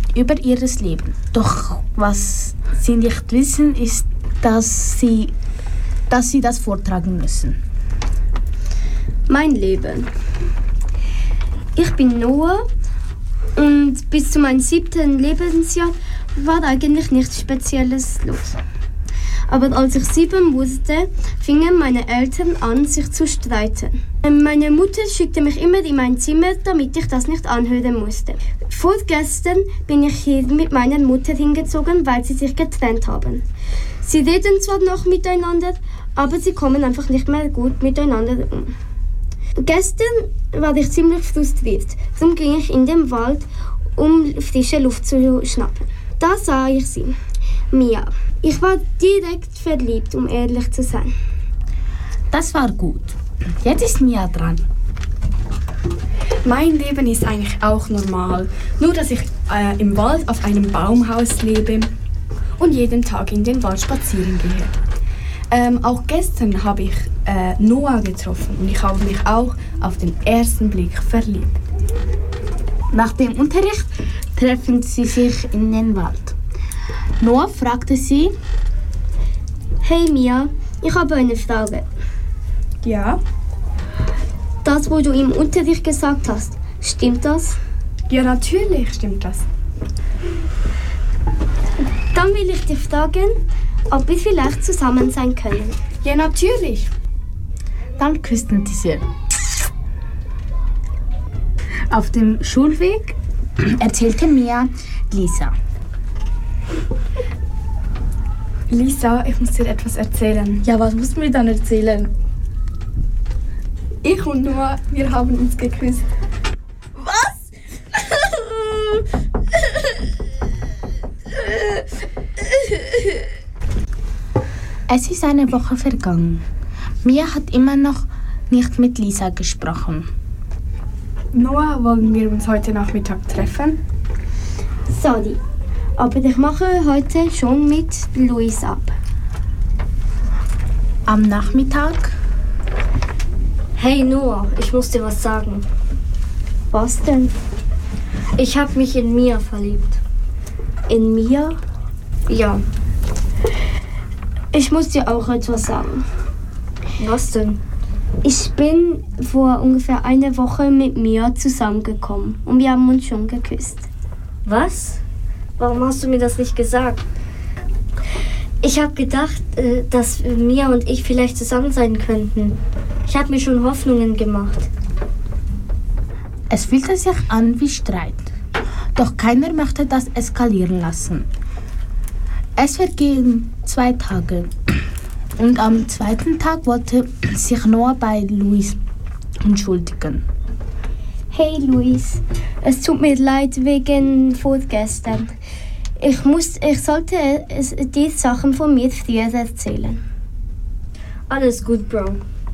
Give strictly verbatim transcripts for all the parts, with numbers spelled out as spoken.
über ihr Leben. Doch was sie nicht wissen, ist, dass sie, dass sie das vortragen müssen. Mein Leben. Ich bin Noah und bis zu meinem siebten Lebensjahr war eigentlich nichts Spezielles los. Aber als ich sieben wurde, fingen meine Eltern an, sich zu streiten. Meine Mutter schickte mich immer in mein Zimmer, damit ich das nicht anhören musste. Vorgestern bin ich hier mit meiner Mutter hingezogen, weil sie sich getrennt haben. Sie reden zwar noch miteinander, aber sie kommen einfach nicht mehr gut miteinander um. Gestern war ich ziemlich frustriert, darum ging ich in den Wald, um frische Luft zu schnappen. Da sah ich sie, Mia. Ich war direkt verliebt, um ehrlich zu sein. Das war gut. Jetzt ist Mia dran. Mein Leben ist eigentlich auch normal, nur dass ich äh, im Wald auf einem Baumhaus lebe und jeden Tag in den Wald spazieren gehe. Ähm, auch gestern habe ich äh, Noah getroffen und ich habe mich auch auf den ersten Blick verliebt. Nach dem Unterricht treffen sie sich in den Wald. Noah fragte sie: Hey Mia, ich habe eine Frage. Ja? Das, was du im Unterricht gesagt hast, stimmt das? Ja, natürlich stimmt das. Dann will ich dich fragen, ob wir vielleicht zusammen sein können. Ja, natürlich. Dann küssten sie sich. Auf dem Schulweg erzählte Mia Lisa. Lisa, ich muss dir etwas erzählen. Ja, was musst du mir dann erzählen? Ich und Noah, wir haben uns geküsst. Was? Es ist eine Woche vergangen. Mia hat immer noch nicht mit Lisa gesprochen. Noah, wollen wir uns heute Nachmittag treffen? Sorry, aber ich mache heute schon mit Luis ab. Am Nachmittag? Hey Noah, ich muss dir was sagen. Was denn? Ich habe mich in Mia verliebt. In Mia? Ja. Ich muss dir auch etwas sagen. Was denn? Ich bin vor ungefähr einer Woche mit Mia zusammengekommen und wir haben uns schon geküsst. Was? Warum hast du mir das nicht gesagt? Ich habe gedacht, dass Mia und ich vielleicht zusammen sein könnten. Ich habe mir schon Hoffnungen gemacht. Es fühlte sich an wie Streit. Doch keiner möchte das eskalieren lassen. Es vergingen zwei Tage. Und am zweiten Tag wollte sich Noah bei Luis entschuldigen. Hey Luis, es tut mir leid wegen vorgestern. Ich, muss, ich sollte es, die Sachen von mir früher erzählen. Alles gut, Bro.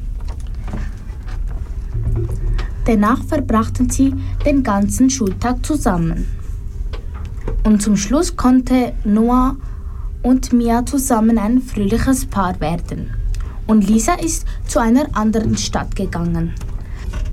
Danach verbrachten sie den ganzen Schultag zusammen. Und zum Schluss konnte Noah und Mia zusammen ein fröhliches Paar werden. Und Lisa ist zu einer anderen Stadt gegangen.